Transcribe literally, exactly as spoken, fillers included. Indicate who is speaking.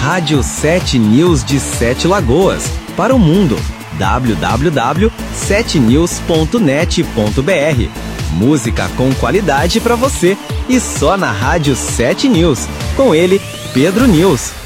Speaker 1: Rádio sete News de Sete Lagoas, para o mundo. w w w ponto sete news ponto net ponto b r. Música com qualidade para você e só na Rádio sete News. Com ele, Pedro News.